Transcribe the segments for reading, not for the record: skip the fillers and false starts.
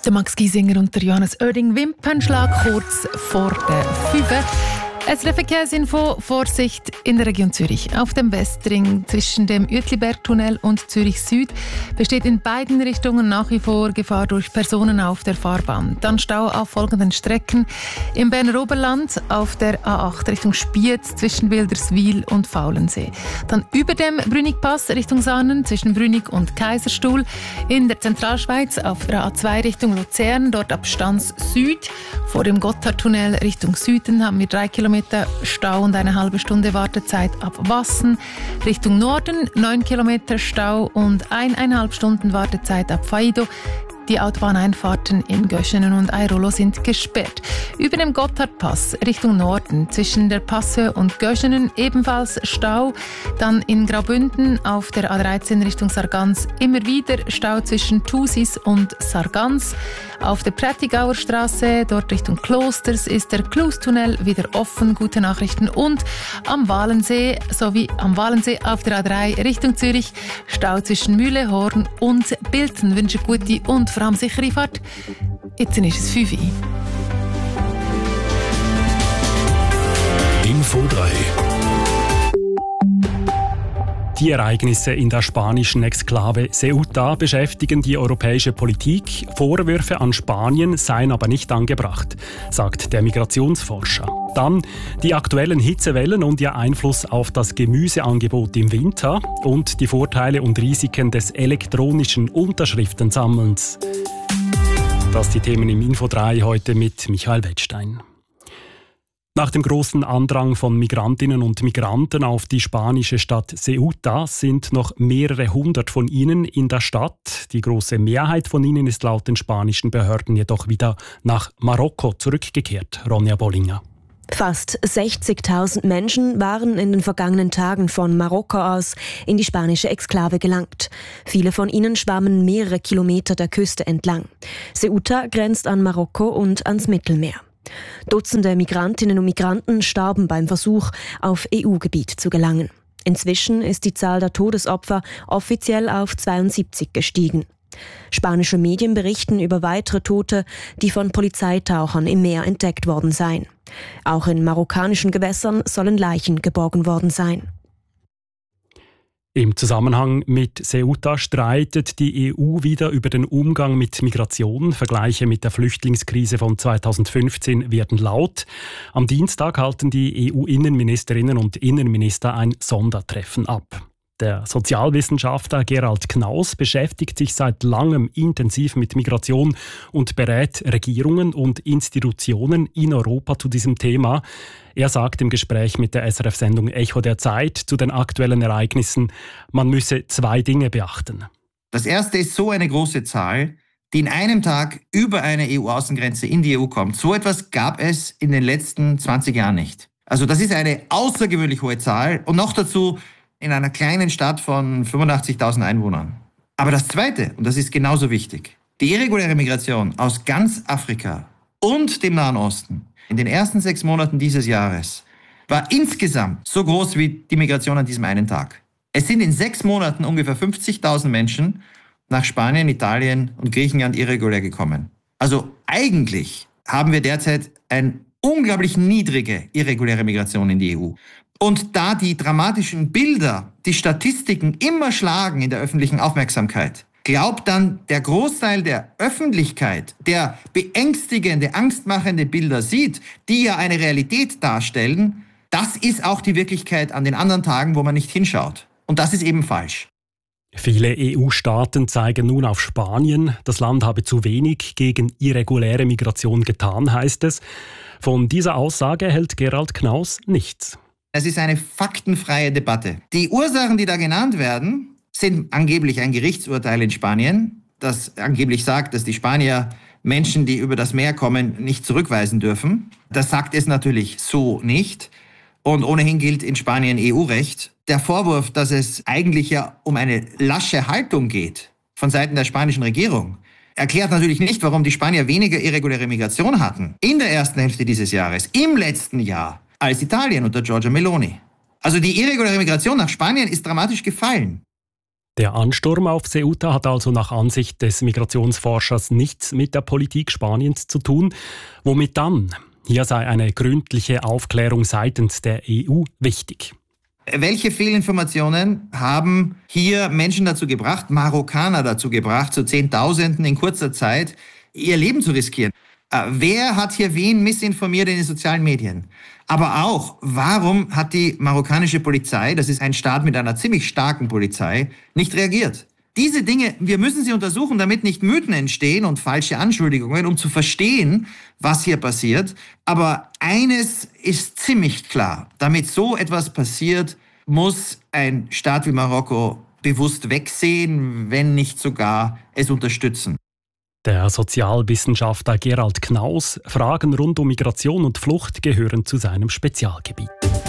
Der Max Giesinger und der Johannes Oerding, Wimpernschlag kurz vor der 5. SRF Verkehrsinfo, Vorsicht in der Region Zürich. Auf dem Westring zwischen dem Uetlibergtunnel und Zürich Süd besteht in beiden Richtungen nach wie vor Gefahr durch Personen auf der Fahrbahn. Dann Stau auf folgenden Strecken: im Berner Oberland auf der A8 Richtung Spiez zwischen Wilderswil und Faulensee. Dann über dem Brünnigpass Richtung Saanen zwischen Brünig und Kaiserstuhl. In der Zentralschweiz auf der A2 Richtung Luzern, dort ab Stans Süd. Vor dem Gotthardtunnel Richtung Süden haben wir 3 Kilometer Stau und eine halbe Stunde Wartezeit ab Wassen. Richtung Norden 9 Kilometer Stau und 1,5 Stunden Wartezeit ab Faido. Die Autobahneinfahrten in Göschenen und Airolo sind gesperrt. Über dem Gotthardpass Richtung Norden zwischen der Passhöhe und Göschenen ebenfalls Stau. Dann in Graubünden auf der A13 Richtung Sargans immer wieder Stau zwischen Thusis und Sargans. Auf der Prättigauer Straße, dort Richtung Klosters, ist der Klustunnel wieder offen. Gute Nachrichten. Und am Walensee sowie am Walensee auf der A3 Richtung Zürich Stau zwischen Mühle, Horn und Bilten. Wünsche gute und vor allem sichere Fahrt. Jetzt ist es 5 Uhr. Info 3. Die Ereignisse in der spanischen Exklave Ceuta beschäftigen die europäische Politik. Vorwürfe an Spanien seien aber nicht angebracht, sagt der Migrationsforscher. Dann die aktuellen Hitzewellen und ihr Einfluss auf das Gemüseangebot im Winter und die Vorteile und Risiken des elektronischen Unterschriftensammelns. Das die Themen im Info 3 heute mit Michael Wettstein. Nach dem großen Andrang von Migrantinnen und Migranten auf die spanische Stadt Ceuta sind noch mehrere hundert von ihnen in der Stadt. Die große Mehrheit von ihnen ist laut den spanischen Behörden jedoch wieder nach Marokko zurückgekehrt. Ronja Bollinger. Fast 60.000 Menschen waren in den vergangenen Tagen von Marokko aus in die spanische Exklave gelangt. Viele von ihnen schwammen mehrere Kilometer der Küste entlang. Ceuta grenzt an Marokko und ans Mittelmeer. Dutzende Migrantinnen und Migranten starben beim Versuch, auf EU-Gebiet zu gelangen. Inzwischen ist die Zahl der Todesopfer offiziell auf 72 gestiegen. Spanische Medien berichten über weitere Tote, die von Polizeitauchern im Meer entdeckt worden seien. Auch in marokkanischen Gewässern sollen Leichen geborgen worden sein. Im Zusammenhang mit Ceuta streitet die EU wieder über den Umgang mit Migration. Vergleiche mit der Flüchtlingskrise von 2015 werden laut. Am Dienstag halten die EU-Innenministerinnen und Innenminister ein Sondertreffen ab. Der Sozialwissenschaftler Gerald Knaus beschäftigt sich seit langem intensiv mit Migration und berät Regierungen und Institutionen in Europa zu diesem Thema. Er sagt im Gespräch mit der SRF-Sendung Echo der Zeit zu den aktuellen Ereignissen, man müsse 2 Dinge beachten. Das erste ist so eine große Zahl, die in einem Tag über eine EU-Außengrenze in die EU kommt. So etwas gab es in den letzten 20 Jahren nicht. Also das ist eine außergewöhnlich hohe Zahl und noch dazu in einer kleinen Stadt von 85.000 Einwohnern. Aber das Zweite, und das ist genauso wichtig, die irreguläre Migration aus ganz Afrika und dem Nahen Osten in den ersten 6 Monaten dieses Jahres war insgesamt so groß wie die Migration an diesem einen Tag. Es sind in 6 Monaten ungefähr 50.000 Menschen nach Spanien, Italien und Griechenland irregulär gekommen. Also eigentlich haben wir derzeit eine unglaublich niedrige irreguläre Migration in die EU. Und da die dramatischen Bilder, die Statistiken immer schlagen in der öffentlichen Aufmerksamkeit, glaubt dann der Großteil der Öffentlichkeit, der beängstigende, angstmachende Bilder sieht, die ja eine Realität darstellen, das ist auch die Wirklichkeit an den anderen Tagen, wo man nicht hinschaut. Und das ist eben falsch. Viele EU-Staaten zeigen nun auf Spanien. Das Land habe zu wenig gegen irreguläre Migration getan, heißt es. Von dieser Aussage hält Gerald Knaus nichts. Es ist eine faktenfreie Debatte. Die Ursachen, die da genannt werden, sind angeblich ein Gerichtsurteil in Spanien, das angeblich sagt, dass die Spanier Menschen, die über das Meer kommen, nicht zurückweisen dürfen. Das sagt es natürlich so nicht. Und ohnehin gilt in Spanien EU-Recht. Der Vorwurf, dass es eigentlich ja um eine lasche Haltung geht von Seiten der spanischen Regierung, erklärt natürlich nicht, warum die Spanier weniger irreguläre Migration hatten in der ersten Hälfte dieses Jahres, im letzten Jahr, als Italien unter Giorgia Meloni. Also die irreguläre Migration nach Spanien ist dramatisch gefallen. Der Ansturm auf Ceuta hat also nach Ansicht des Migrationsforschers nichts mit der Politik Spaniens zu tun. Womit dann? Hier sei eine gründliche Aufklärung seitens der EU wichtig. Welche Fehlinformationen haben hier Menschen dazu gebracht, Marokkaner dazu gebracht, zu Zehntausenden in kurzer Zeit ihr Leben zu riskieren? Wer hat hier wen missinformiert in den sozialen Medien? Aber auch, warum hat die marokkanische Polizei, das ist ein Staat mit einer ziemlich starken Polizei, nicht reagiert? Diese Dinge, wir müssen sie untersuchen, damit nicht Mythen entstehen und falsche Anschuldigungen, um zu verstehen, was hier passiert. Aber eines ist ziemlich klar. Damit so etwas passiert, muss ein Staat wie Marokko bewusst wegsehen, wenn nicht sogar es unterstützen. Der Sozialwissenschaftler Gerald Knaus: Fragen rund um Migration und Flucht gehören zu seinem Spezialgebiet.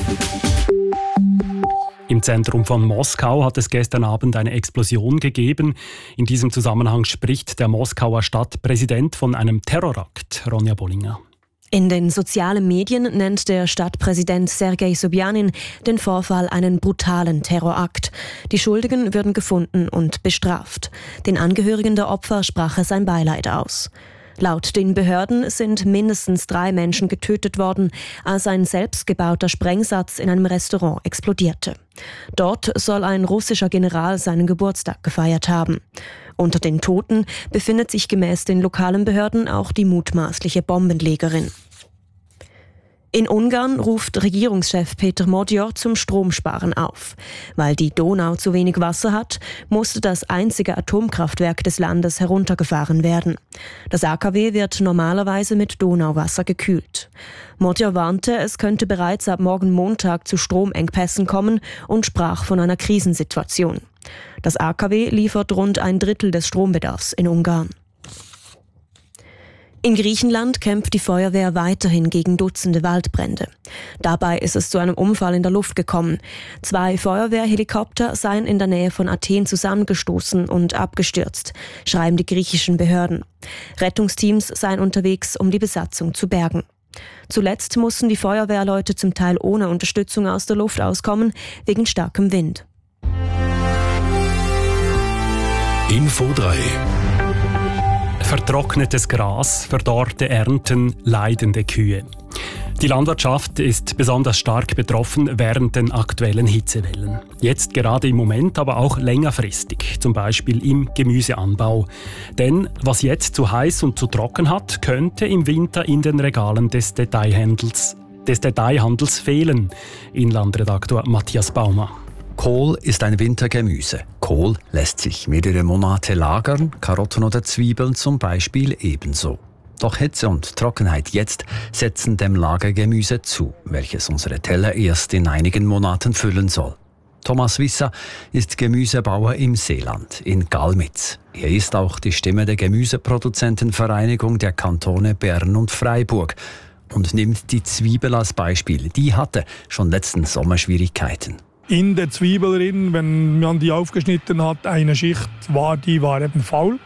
Im Zentrum von Moskau hat es gestern Abend eine Explosion gegeben. In diesem Zusammenhang spricht der Moskauer Stadtpräsident von einem Terrorakt. Ronja Bollinger. In den sozialen Medien nennt der Stadtpräsident Sergei Sobjanin den Vorfall einen brutalen Terrorakt. Die Schuldigen würden gefunden und bestraft. Den Angehörigen der Opfer sprach er sein Beileid aus. Laut den Behörden sind mindestens 3 Menschen getötet worden, als ein selbstgebauter Sprengsatz in einem Restaurant explodierte. Dort soll ein russischer General seinen Geburtstag gefeiert haben. Unter den Toten befindet sich gemäß den lokalen Behörden auch die mutmaßliche Bombenlegerin. In Ungarn ruft Regierungschef Peter Magyar zum Stromsparen auf. Weil die Donau zu wenig Wasser hat, musste das einzige Atomkraftwerk des Landes heruntergefahren werden. Das AKW wird normalerweise mit Donauwasser gekühlt. Magyar warnte, es könnte bereits ab morgen Montag zu Stromengpässen kommen und sprach von einer Krisensituation. Das AKW liefert rund 1/3 des Strombedarfs in Ungarn. In Griechenland kämpft die Feuerwehr weiterhin gegen Dutzende Waldbrände. Dabei ist es zu einem Unfall in der Luft gekommen. 2 Feuerwehrhelikopter seien in der Nähe von Athen zusammengestoßen und abgestürzt, schreiben die griechischen Behörden. Rettungsteams seien unterwegs, um die Besatzung zu bergen. Zuletzt mussten die Feuerwehrleute zum Teil ohne Unterstützung aus der Luft auskommen, wegen starkem Wind. Info 3. Vertrocknetes Gras, verdorrte Ernten, leidende Kühe. Die Landwirtschaft ist besonders stark betroffen während den aktuellen Hitzewellen. Jetzt gerade im Moment, aber auch längerfristig, zum Beispiel im Gemüseanbau. Denn was jetzt zu heiß und zu trocken hat, könnte im Winter in den Regalen des Detailhandels fehlen. Inlandredaktor Matthias Baumer. Kohl ist ein Wintergemüse. Kohl lässt sich mehrere Monate lagern, Karotten oder Zwiebeln zum Beispiel ebenso. Doch Hitze und Trockenheit jetzt setzen dem Lagergemüse zu, welches unsere Teller erst in einigen Monaten füllen soll. Thomas Wisser ist Gemüsebauer im Seeland, in Galmitz. Er ist auch die Stimme der Gemüseproduzentenvereinigung der Kantone Bern und Freiburg und nimmt die Zwiebel als Beispiel. Die hatte schon letzten Sommer Schwierigkeiten. In der Zwiebel drin, wenn man die aufgeschnitten hat, eine Schicht war eben faul.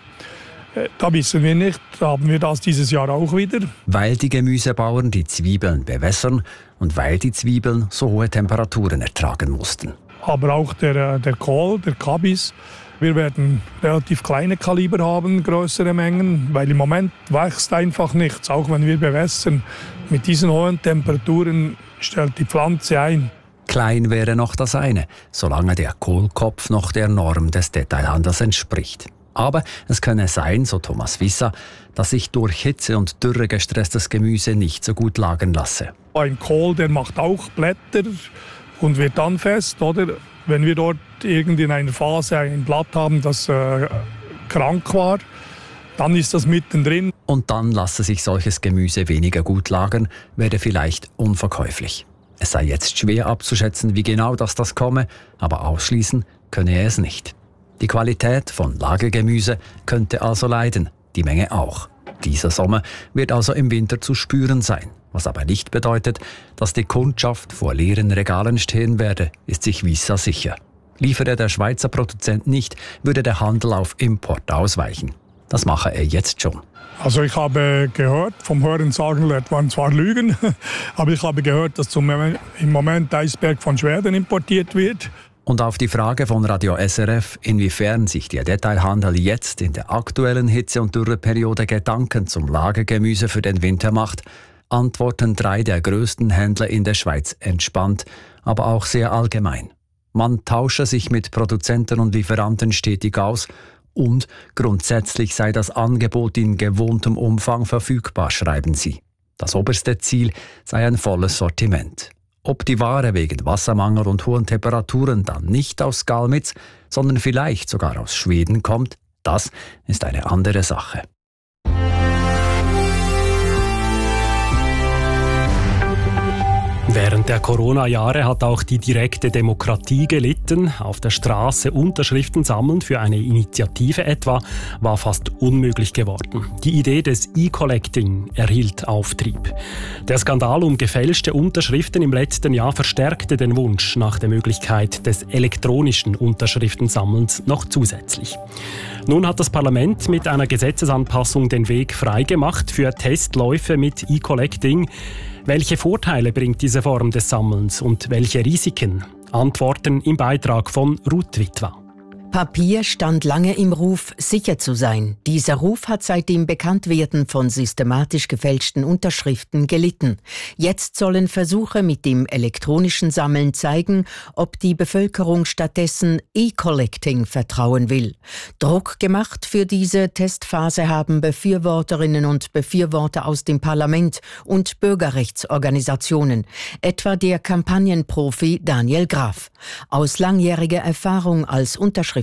Da wissen wir nicht, haben wir das dieses Jahr auch wieder. Weil die Gemüsebauern die Zwiebeln bewässern und weil die Zwiebeln so hohe Temperaturen ertragen mussten. Aber auch der Kohl, der Kabis, wir werden relativ kleine Kaliber haben, größere Mengen, weil im Moment wächst einfach nichts, auch wenn wir bewässern. Mit diesen hohen Temperaturen stellt die Pflanze ein. Klein wäre noch das eine, solange der Kohlkopf noch der Norm des Detailhandels entspricht. Aber es könne sein, so Thomas Wisser, dass sich durch Hitze und Dürre gestresstes Gemüse nicht so gut lagern lasse. Ein Kohl, der macht auch Blätter und wird dann fest, oder? Wenn wir dort irgendwie in einer Phase ein Blatt haben, das krank war, dann ist das mittendrin. Und dann lasse sich solches Gemüse weniger gut lagern, werde vielleicht unverkäuflich. Es sei jetzt schwer abzuschätzen, wie genau das komme, aber ausschließen könne er es nicht. Die Qualität von Lagergemüse könnte also leiden, die Menge auch. Dieser Sommer wird also im Winter zu spüren sein. Was aber nicht bedeutet, dass die Kundschaft vor leeren Regalen stehen werde, ist sich Wisser sicher. Liefere der Schweizer Produzent nicht, würde der Handel auf Import ausweichen. Das mache er jetzt schon. Also ich habe gehört, vom Hören sagen lernt man zwar lügen, aber ich habe gehört, dass im Moment Eisberg von Schweden importiert wird. Und auf die Frage von Radio SRF, inwiefern sich der Detailhandel jetzt in der aktuellen Hitze- und Dürreperiode Gedanken zum Lagergemüse für den Winter macht, antworten 3 der grössten Händler in der Schweiz entspannt, aber auch sehr allgemein. Man tausche sich mit Produzenten und Lieferanten stetig aus und grundsätzlich sei das Angebot in gewohntem Umfang verfügbar, schreiben sie. Das oberste Ziel sei ein volles Sortiment. Ob die Ware wegen Wassermangel und hohen Temperaturen dann nicht aus Galmitz, sondern vielleicht sogar aus Schweden kommt, das ist eine andere Sache. Während der Corona-Jahre hat auch die direkte Demokratie gelitten. Auf der Straße Unterschriften sammeln für eine Initiative etwa war fast unmöglich geworden. Die Idee des E-Collecting erhielt Auftrieb. Der Skandal um gefälschte Unterschriften im letzten Jahr verstärkte den Wunsch nach der Möglichkeit des elektronischen Unterschriftensammelns noch zusätzlich. Nun hat das Parlament mit einer Gesetzesanpassung den Weg freigemacht für Testläufe mit E-Collecting. Welche Vorteile bringt diese Form des Sammelns und welche Risiken? Antworten im Beitrag von Ruth Witwa. Papier stand lange im Ruf, sicher zu sein. Dieser Ruf hat seit dem Bekanntwerden von systematisch gefälschten Unterschriften gelitten. Jetzt sollen Versuche mit dem elektronischen Sammeln zeigen, ob die Bevölkerung stattdessen E-Collecting vertrauen will. Druck gemacht für diese Testphase haben Befürworterinnen und Befürworter aus dem Parlament und Bürgerrechtsorganisationen, etwa der Kampagnenprofi Daniel Graf. Aus langjähriger Erfahrung als Unterschriftensammler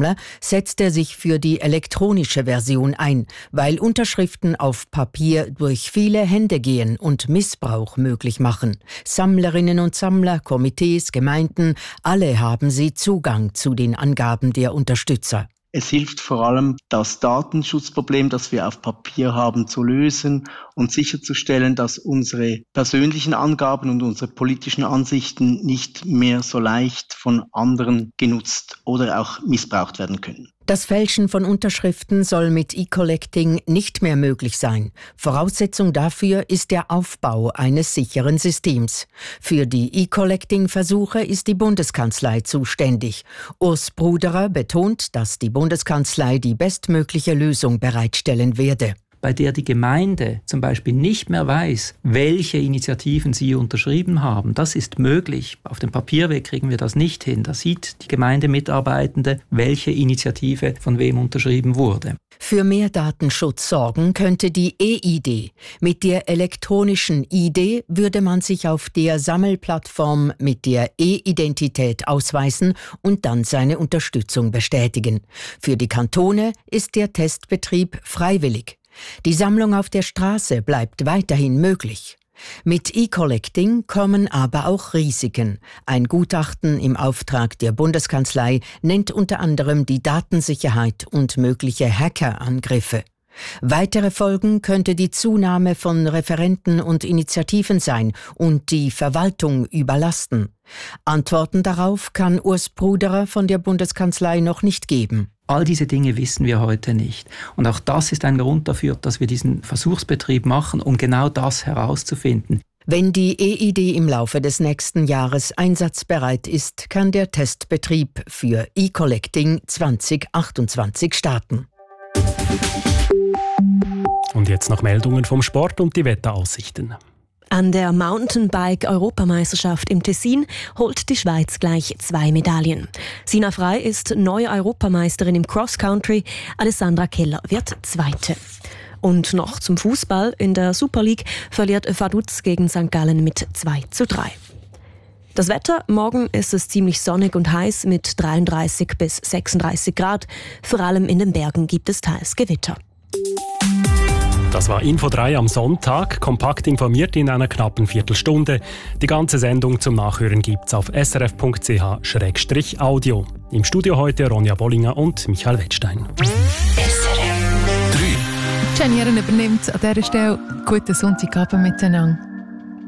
setzt er sich für die elektronische Version ein, weil Unterschriften auf Papier durch viele Hände gehen und Missbrauch möglich machen. Sammlerinnen und Sammler, Komitees, Gemeinden, alle haben sie Zugang zu den Angaben der Unterstützer. Es hilft vor allem, das Datenschutzproblem, das wir auf Papier haben, zu lösen und sicherzustellen, dass unsere persönlichen Angaben und unsere politischen Ansichten nicht mehr so leicht von anderen genutzt oder auch missbraucht werden können. Das Fälschen von Unterschriften soll mit E-Collecting nicht mehr möglich sein. Voraussetzung dafür ist der Aufbau eines sicheren Systems. Für die E-Collecting-Versuche ist die Bundeskanzlei zuständig. Urs Bruderer betont, dass die Bundeskanzlei die bestmögliche Lösung bereitstellen werde. Bei der die Gemeinde zum Beispiel nicht mehr weiß, welche Initiativen sie unterschrieben haben. Das ist möglich. Auf dem Papierweg kriegen wir das nicht hin. Da sieht die Gemeindemitarbeitende, welche Initiative von wem unterschrieben wurde. Für mehr Datenschutz sorgen könnte die E-ID. Mit der elektronischen ID würde man sich auf der Sammelplattform mit der E-Identität ausweisen und dann seine Unterstützung bestätigen. Für die Kantone ist der Testbetrieb freiwillig. Die Sammlung auf der Straße bleibt weiterhin möglich. Mit E-Collecting kommen aber auch Risiken. Ein Gutachten im Auftrag der Bundeskanzlei nennt unter anderem die Datensicherheit und mögliche Hackerangriffe. Weitere Folgen könnte die Zunahme von Referenten und Initiativen sein und die Verwaltung überlasten. Antworten darauf kann Urs Bruderer von der Bundeskanzlei noch nicht geben. All diese Dinge wissen wir heute nicht. Und auch das ist ein Grund dafür, dass wir diesen Versuchsbetrieb machen, um genau das herauszufinden. Wenn die E-ID im Laufe des nächsten Jahres einsatzbereit ist, kann der Testbetrieb für E-Collecting 2028 starten. Und jetzt noch Meldungen vom Sport und die Wetteraussichten. An der Mountainbike-Europameisterschaft im Tessin holt die Schweiz gleich 2 Medaillen. Sina Frey ist neue Europameisterin im Cross-Country, Alessandra Keller wird Zweite. Und noch zum Fußball. In der Super League verliert Vaduz gegen St. Gallen mit 2:3. Das Wetter, morgen ist es ziemlich sonnig und heiß mit 33 bis 36 Grad. Vor allem in den Bergen gibt es teils Gewitter. Das war Info 3 am Sonntag, kompakt informiert in einer knappen Viertelstunde. Die ganze Sendung zum Nachhören gibt's auf srf.ch/audio. Im Studio heute Ronja Bollinger und Michael Wettstein. Jenny Herren übernimmt an dieser Stelle. Guten Sonntagabend miteinander.